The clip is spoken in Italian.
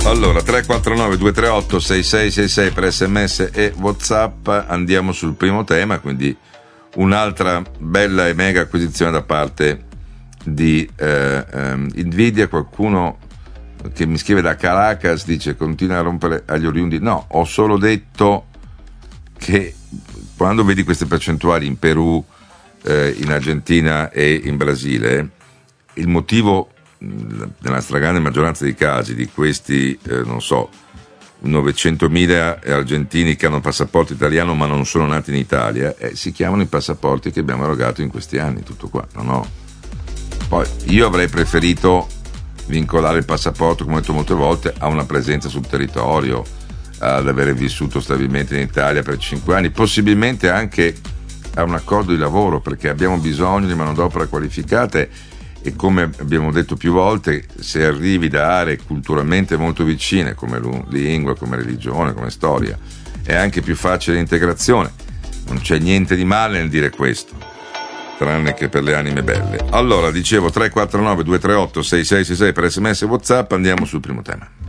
Allora, 349 238 6666 per SMS e WhatsApp. Andiamo sul primo tema, quindi un'altra bella e mega acquisizione da parte di Nvidia. Qualcuno che mi scrive da Caracas dice: continua a rompere agli oriundi. No, ho solo detto che quando vedi queste percentuali in Perù, in Argentina e in Brasile, il motivo nella stragrande maggioranza dei casi di questi 900.000 argentini che hanno passaporto italiano ma non sono nati in Italia, si chiamano i passaporti che abbiamo erogato in questi anni, tutto qua. Poi io avrei preferito vincolare il passaporto, come ho detto molte volte, a una presenza sul territorio, ad avere vissuto stabilmente in Italia per 5 anni, possibilmente anche a un accordo di lavoro, perché abbiamo bisogno di manodopera qualificata. E come abbiamo detto più volte, se arrivi da aree culturalmente molto vicine, come lingua, come religione, come storia, è anche più facile l'integrazione. Non c'è niente di male nel dire questo, tranne che per le anime belle. Allora, dicevo, 349 238 6666 per SMS e WhatsApp. Andiamo sul primo tema.